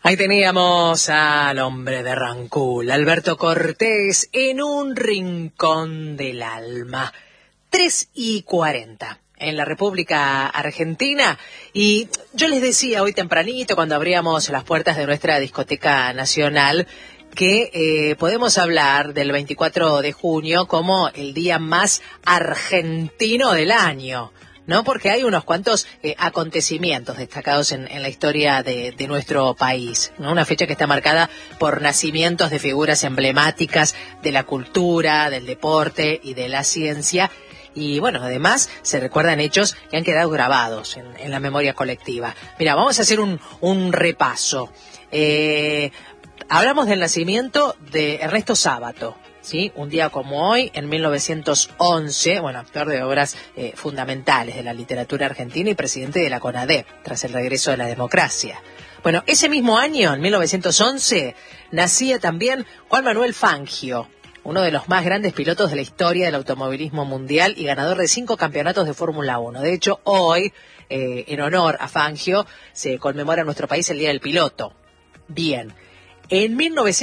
Ahí teníamos al hombre de Rancul, Alberto Cortés, en un rincón del alma. 3:40 en la República Argentina. Y yo les decía hoy tempranito, cuando abríamos las puertas de nuestra discoteca nacional, que podemos hablar del 24 de junio como el día más argentino del año, ¿no? Porque hay unos cuantos acontecimientos destacados en la historia de nuestro país, ¿no? Una fecha que está marcada por nacimientos de figuras emblemáticas de la cultura, del deporte y de la ciencia. Y bueno, además se recuerdan hechos que han quedado grabados en la memoria colectiva. Mira, vamos a hacer un repaso. Hablamos del nacimiento de Ernesto Sábato, ¿sí? Un día como hoy, en 1911, bueno, autor de obras fundamentales de la literatura argentina y presidente de la CONADEP, tras el regreso de la democracia. Bueno, ese mismo año, en 1911, nacía también Juan Manuel Fangio, uno de los más grandes pilotos de la historia del automovilismo mundial y ganador de 5 campeonatos de Fórmula 1. De hecho, hoy, en honor a Fangio, se conmemora en nuestro país el Día del Piloto. Bien, en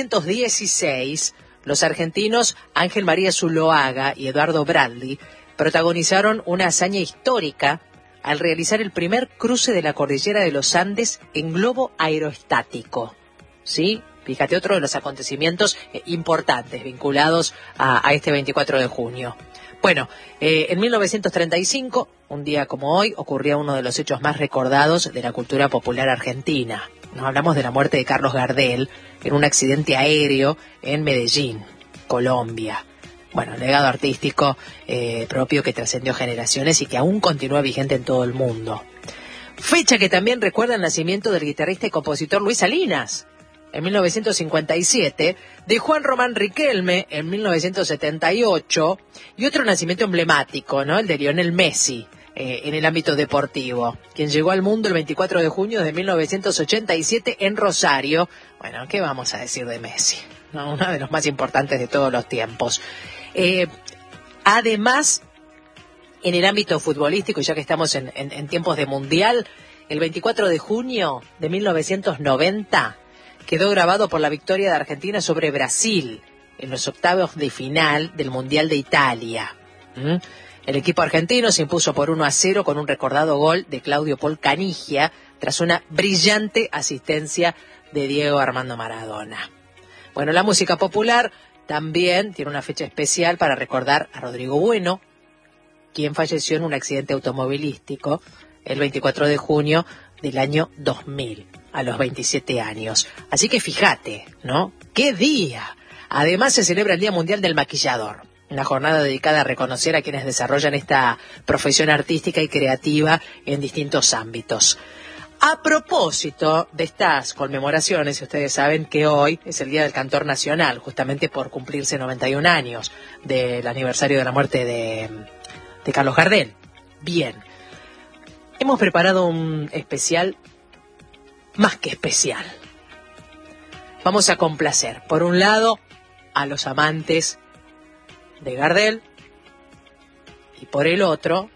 1916, los argentinos Ángel María Zuloaga y Eduardo Bradley protagonizaron una hazaña histórica al realizar el primer cruce de la cordillera de los Andes en globo aerostático, ¿sí? Fíjate, otro de los acontecimientos importantes vinculados a este 24 de junio. Bueno, en 1935, un día como hoy, ocurría uno de los hechos más recordados de la cultura popular argentina. Nos hablamos de la muerte de Carlos Gardel en un accidente aéreo en Medellín, Colombia. Bueno, legado artístico propio que trascendió generaciones y que aún continúa vigente en todo el mundo. Fecha que también recuerda el nacimiento del guitarrista y compositor Luis Salinas, en 1957, de Juan Román Riquelme en 1978, y otro nacimiento emblemático, ¿no? El de Lionel Messi, en el ámbito deportivo, quien llegó al mundo el 24 de junio de 1987 en Rosario. Bueno, ¿qué vamos a decir de Messi? ¿No? Uno de los más importantes de todos los tiempos. Además, en el ámbito futbolístico, y ya que estamos en tiempos de mundial, el 24 de junio de 1990... quedó grabado por la victoria de Argentina sobre Brasil en los octavos de final del Mundial de Italia. El equipo argentino se impuso por 1-0 con un recordado gol de Claudio Paul Canigia tras una brillante asistencia de Diego Armando Maradona. Bueno, la música popular también tiene una fecha especial para recordar a Rodrigo Bueno, quien falleció en un accidente automovilístico el 24 de junio del año 2000. A los 27 años. Así que fíjate, ¿no? ¡Qué día! Además se celebra el Día Mundial del Maquillador, una jornada dedicada a reconocer a quienes desarrollan esta profesión artística y creativa en distintos ámbitos. A propósito de estas conmemoraciones, ustedes saben que hoy es el Día del Cantor Nacional, justamente por cumplirse 91 años del aniversario de la muerte de Carlos Gardel. Bien, hemos preparado un especial más que especial. Vamos a complacer, por un lado, a los amantes de Gardel y por el otro,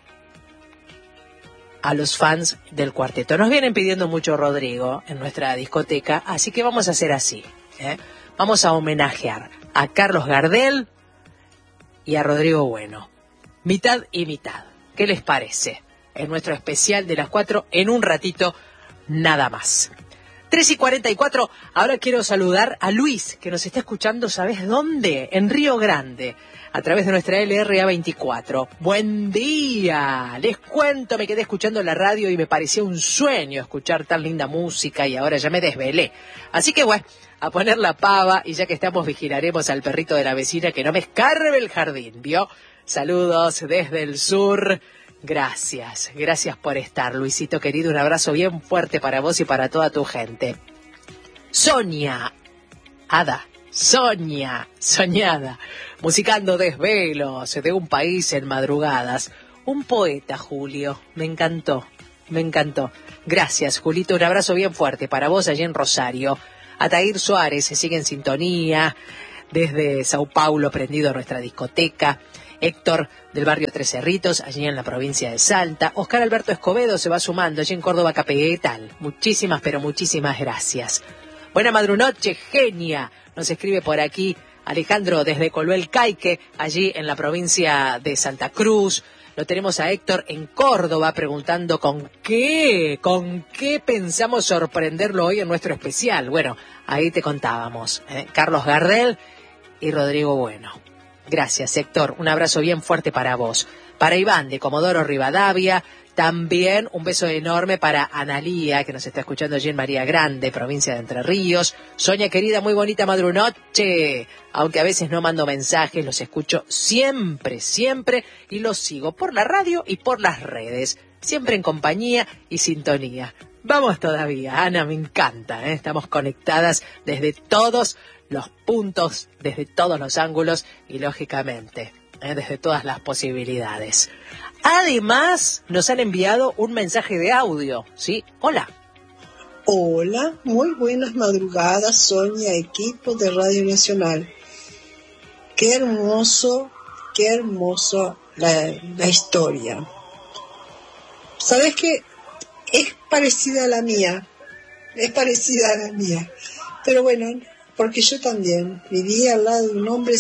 a los fans del cuarteto. Nos vienen pidiendo mucho Rodrigo en nuestra discoteca, así que vamos a hacer así, ¿eh? Vamos a homenajear a Carlos Gardel y a Rodrigo Bueno. Mitad y mitad. ¿Qué les parece? En nuestro especial de las 4 en un ratito nada más. 3:44, ahora quiero saludar a Luis, que nos está escuchando, ¿sabes dónde? En Río Grande, a través de nuestra LRA 24. ¡Buen día! Les cuento, me quedé escuchando la radio y me pareció un sueño escuchar tan linda música y ahora ya me desvelé. Así que bueno, a poner la pava y ya que estamos vigilaremos al perrito de la vecina que no me escarbe el jardín, ¿vio? Saludos desde el sur. Gracias por estar, Luisito querido, un abrazo bien fuerte para vos y para toda tu gente. Soñada, musicando desvelos de un país en madrugadas. Un poeta, Julio, me encantó. Gracias, Julito, un abrazo bien fuerte para vos allí en Rosario. Atair Suárez se sigue en sintonía, desde Sao Paulo prendido a nuestra discoteca. Héctor del barrio Tres Cerritos, allí en la provincia de Salta. Oscar Alberto Escobedo se va sumando allí en Córdoba Capital. Muchísimas, pero muchísimas gracias. Buena madrunoche, genia. Nos escribe por aquí Alejandro desde Coluel Caique, allí en la provincia de Santa Cruz. Lo tenemos a Héctor en Córdoba preguntando con qué pensamos sorprenderlo hoy en nuestro especial. Bueno, ahí te contábamos, Carlos Gardel y Rodrigo Bueno. Gracias, Héctor. Un abrazo bien fuerte para vos. Para Iván de Comodoro Rivadavia, también un beso enorme para Analía, que nos está escuchando allí en María Grande, provincia de Entre Ríos. Sonia querida, muy bonita madrunoche. Aunque a veces no mando mensajes, los escucho siempre, y los sigo por la radio y por las redes. Siempre en compañía y sintonía. Vamos todavía, Ana, me encanta, Estamos conectadas desde todos los puntos, desde todos los ángulos y, lógicamente, desde todas las posibilidades. Además, nos han enviado un mensaje de audio, ¿sí? Hola. Hola, muy buenas madrugadas, Sonia, equipo de Radio Nacional. Qué hermoso la historia. ¿Sabes qué? Es parecida a la mía, pero bueno, porque yo también vivía al lado de un hombre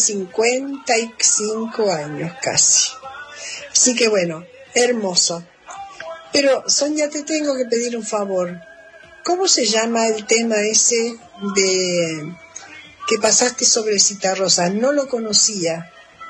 55 años casi. Así que bueno, hermoso. Pero Sonia, te tengo que pedir un favor. ¿Cómo se llama el tema ese de que pasaste sobre Citarrosa? No lo conocía.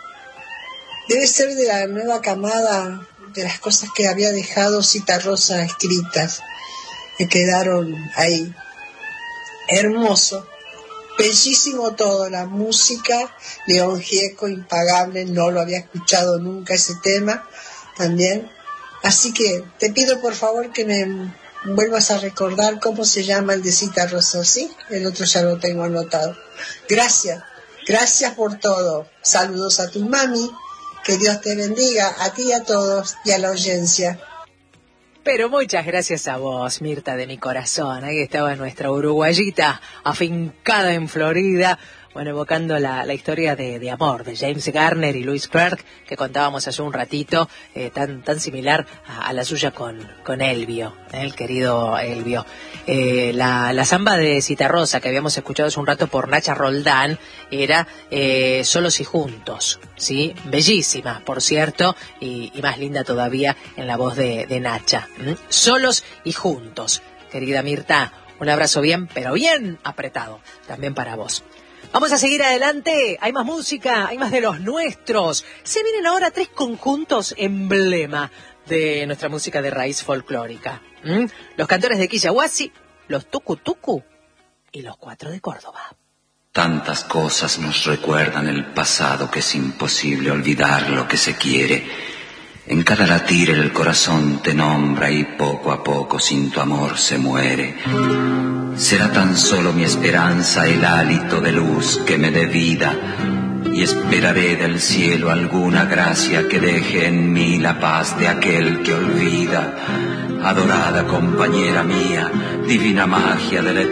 Debe ser de la nueva camada de las cosas que había dejado Citarrosa escritas, que quedaron ahí. Hermoso. Bellísimo todo, la música, León Gieco, impagable, no lo había escuchado nunca ese tema también. Así que te pido por favor que me vuelvas a recordar cómo se llama el de Citarrosa, ¿sí? El otro ya lo tengo anotado. Gracias por todo. Saludos a tu mami, que Dios te bendiga, a ti y a todos y a la audiencia. Pero muchas gracias a vos, Mirta de mi corazón. Ahí estaba nuestra uruguayita afincada en Florida, bueno, evocando la historia de amor de James Garner y Louis Clark, que contábamos hace un ratito, tan similar a la suya con Elvio, el querido Elvio. La samba de Citarrosa que habíamos escuchado hace un rato por Nacha Roldán era Solos y Juntos, ¿sí? Bellísima, por cierto, y más linda todavía en la voz de Nacha. Solos y Juntos. Querida Mirta, un abrazo pero bien apretado también para vos. Vamos a seguir adelante, hay más música, hay más de los nuestros. Se vienen ahora 3 conjuntos emblema de nuestra música de raíz folclórica. Los cantores de Quillahuasi, los Tucu Tucu y los 4 de Córdoba. Tantas cosas nos recuerdan el pasado que es imposible olvidar lo que se quiere. En cada latir el corazón te nombra y poco a poco sin tu amor se muere. Será tan solo mi esperanza el hálito de luz que me dé vida, y esperaré del cielo alguna gracia que deje en mí la paz de aquel que olvida. Adorada compañera mía, divina magia de la